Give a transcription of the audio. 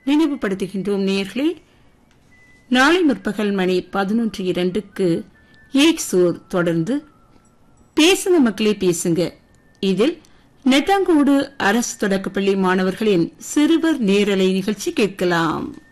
நினைவுபடுத்துகின்றோம் நேயர்களே, நாளை முற்பகல் மணி 11:02க்கு ஏக்சோர் தொடர்ந்து பேசுங்க மக்களே பேசுங்க. இதில் நெட்டாங்கோடு அரசு தொடக்கப்பள்ளி மாணவர்களின் சிறுவர் நேரலை நிகழ்ச்சி கேட்கலாம்.